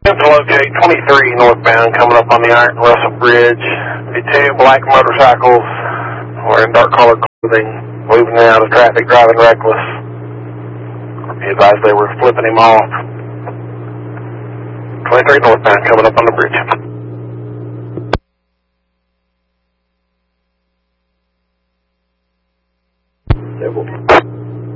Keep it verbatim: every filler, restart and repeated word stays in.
To locate twenty-three northbound coming up on the Iron Russell Bridge. The two black motorcycles wearing dark colored clothing, moving out of traffic, driving reckless. Be advised they were flipping him off. twenty-three northbound coming up on the bridge.